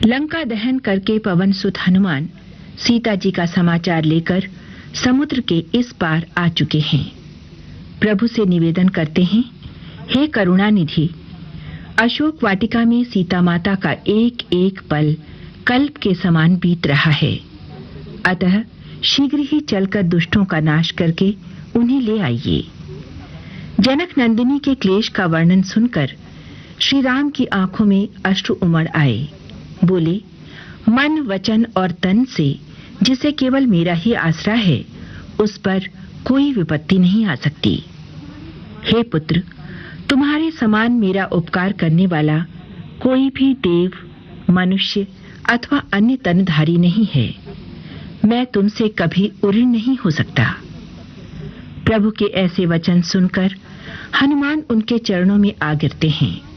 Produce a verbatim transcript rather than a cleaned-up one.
लंका दहन करके पवन सुत हनुमान सीता जी का समाचार लेकर समुद्र के इस पार आ चुके हैं। प्रभु से निवेदन करते हैं, हे करुणा निधि, अशोक वाटिका में सीता माता का एक एक पल कल्प के समान बीत रहा है। अतः शीघ्र ही चलकर दुष्टों का नाश करके उन्हें ले आइए। जनक नंदिनी के क्लेश का वर्णन सुनकर श्री राम की आंखों में अश्रु उमड़ आए। बोले, मन वचन और तन से जिसे केवल मेरा ही आसरा है, उस पर कोई विपत्ति नहीं आ सकती। हे पुत्र, तुम्हारे समान मेरा उपकार करने वाला कोई भी देव, मनुष्य अथवा अन्य तनधारी नहीं है। मैं तुमसे कभी उऋण नहीं हो सकता। प्रभु के ऐसे वचन सुनकर हनुमान उनके चरणों में आ गिरते हैं।